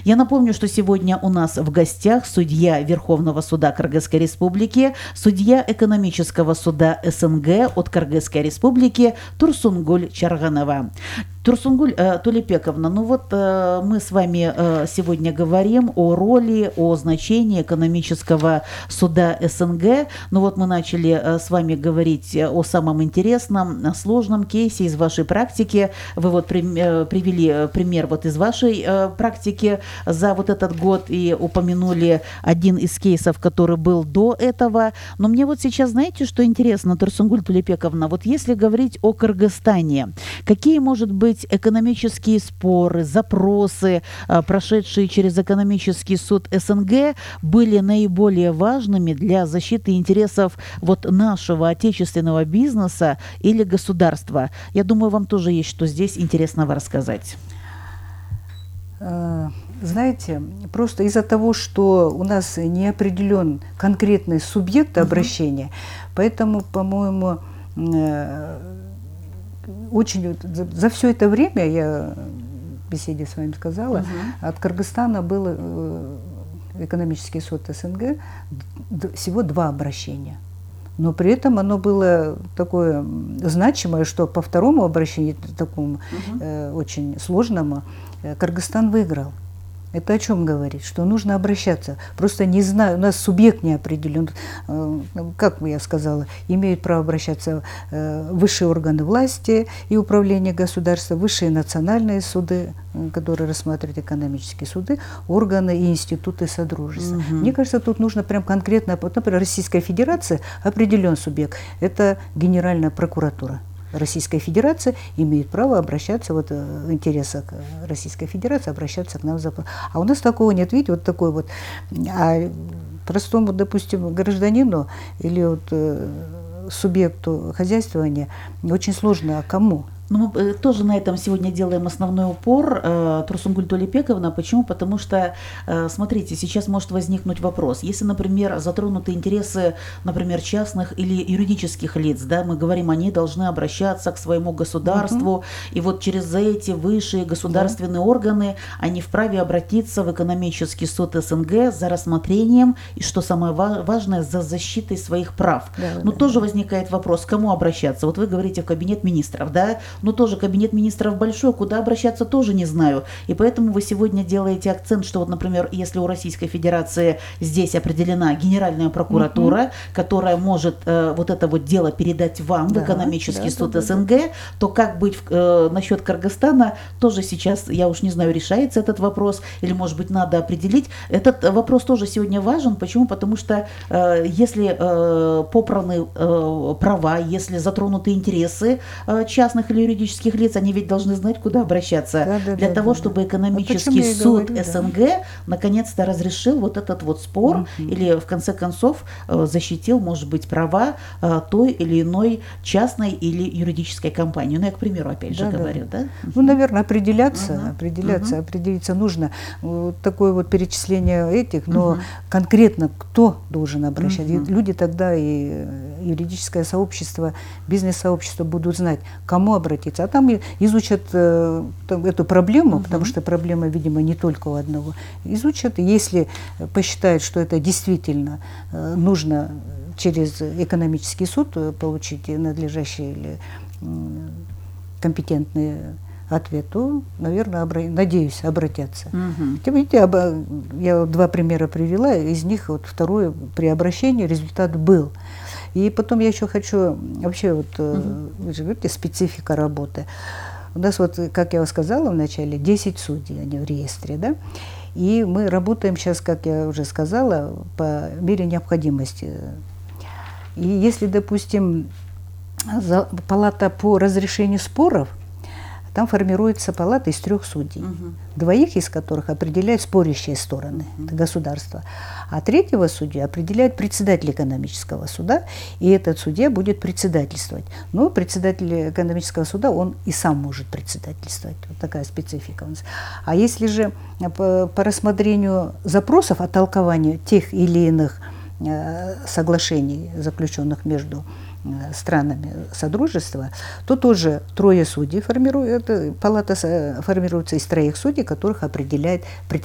Я напомню, что сегодня у нас в гостях судья Верховного суда Кыргызской Республики, судья экономического суда СНГ от Кыргызской Республики Турсунгуль Чарганова. Турсунгуль Тулепековна, мы с вами сегодня говорим о роли, о значении экономического суда СНГ. Мы начали с вами говорить о самом интересном, о сложном кейсе из вашей практики. Вы привели пример из вашей практики за этот год и упомянули один из кейсов, который был до этого. Но мне сейчас, знаете, что интересно, Турсунгуль Тулепековна, если говорить о Кыргызстане, какие, может быть, экономические споры, запросы, прошедшие через экономический суд СНГ, были наиболее важными для защиты интересов нашего отечественного бизнеса или государства? Я думаю, вам тоже есть что здесь интересного рассказать. Знаете, просто из-за того, что у нас не определен конкретный субъект обращения, поэтому, по-моему, очень за все это время, я в беседе с вами сказала, от Кыргызстана был экономический суд СНГ всего 2 обращения. Но при этом оно было такое значимое, что по второму обращению, такому очень сложному, Кыргызстан выиграл. Это о чем говорит? Что нужно обращаться. Просто не знаю, у нас субъект не определен. Как я сказала, имеют право обращаться высшие органы власти и управления государства, высшие национальные суды, которые рассматривают экономические суды, органы и институты содружества. Мне кажется, тут нужно прям конкретно, например, Российская Федерация определен субъект. Это Генеральная прокуратура. Российская Федерация имеет право обращаться в интересах Российской Федерации, обращаться к нам за... А у нас такого нет, видите, такой а простому, допустим, гражданину или субъекту хозяйствования очень сложно, а кому? Мы тоже на этом сегодня делаем основной упор, Турсунгуль Тулепековна. Почему? Потому что, смотрите, сейчас может возникнуть вопрос. Если, например, затронуты интересы, например, частных или юридических лиц, да, мы говорим, они должны обращаться к своему государству, и через эти высшие государственные органы они вправе обратиться в экономический суд СНГ за рассмотрением и, что самое важное, за защитой своих прав. Тоже возникает вопрос, к кому обращаться. Вы говорите в кабинет министров, да? Но тоже кабинет министров большой, куда обращаться тоже не знаю. И поэтому вы сегодня делаете акцент, что например, если у Российской Федерации здесь определена Генеральная прокуратура, которая может это дело передать вам в экономический суд СНГ, то как быть насчет Кыргызстана, тоже сейчас, я уж не знаю, решается этот вопрос, или, может быть, надо определить. Этот вопрос тоже сегодня важен. Почему? Потому что если попраны права, если затронуты интересы частных или юридических лиц, они ведь должны знать, куда обращаться для того, чтобы экономический суд СНГ наконец-то разрешил этот спор или в конце концов защитил, может быть, права той или иной частной или юридической компании. Я, к примеру, опять же говорю, да? Наверное, определиться нужно. Такое перечисление этих, но конкретно кто должен обращаться. Люди тогда и юридическое сообщество, бизнес-сообщество будут знать, кому обратиться. А там изучат эту проблему, потому что проблема, видимо, не только у одного. Изучат, если посчитают, что это действительно нужно через экономический суд получить надлежащий или компетентный ответ, то, наверное, надеюсь, обратятся. Видите, я 2 примера привела, из них второй при обращении результат был. И потом я еще хочу, вообще, вы же говорите, специфика работы. У нас, как я сказала вначале, 10 судей, они в реестре, да? И мы работаем сейчас, как я уже сказала, по мере необходимости. И если, допустим, палата по разрешению споров, там формируется палата из 3 судей, 2 из которых определяют спорящие стороны, это государство, а 3-го судью определяет председатель экономического суда, и этот судья будет председательствовать. Но председатель экономического суда, он и сам может председательствовать. Вот такая специфика у нас. А если же по рассмотрению запросов о толковании тех или иных соглашений, заключенных между странами Содружества, то тоже 3 судей формируют, палата формируется из 3 судей, которых определяет